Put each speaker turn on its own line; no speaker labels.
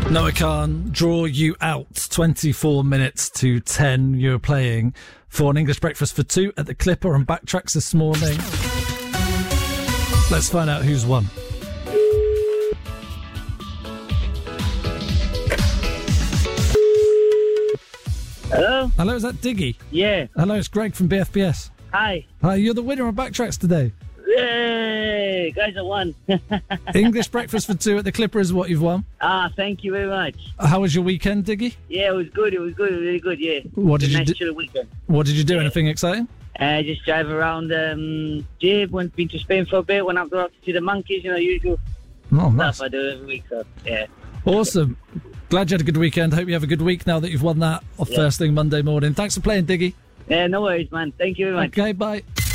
No, I can't draw you out. 24 minutes to 10. You're playing for an English breakfast for two at the Clipper on Backtracks this morning. Let's find out who's won.
Hello?
Hello, is that Diggy?
Yeah.
Hello, it's Greg from BFBS.
Hi.
Hi, you're the winner on Backtracks today.
Yay! Guys, I won.
English breakfast for two at the Clipper is what you've won.
Thank you very much.
How was your weekend, Diggy?
Yeah, it was good. It was good. Really good, yeah.
What did you
nice
do?
chill weekend.
What did you do? Anything exciting?
Just drive around, been to Spain for a bit, went up to see the monkeys, usual
Oh, nice.
stuff I do every week, so, yeah.
Awesome. Glad you had a good weekend. Hope you have a good week now that you've won that off first thing Monday morning. Thanks for playing, Diggy.
Yeah, no worries, man. Thank you very much.
Okay, bye.